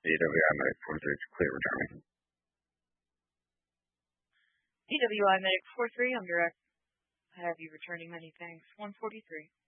AWI Medic 43 to clear returning. AWI Medic 43, I'm direct. I have you returning many thanks. 143.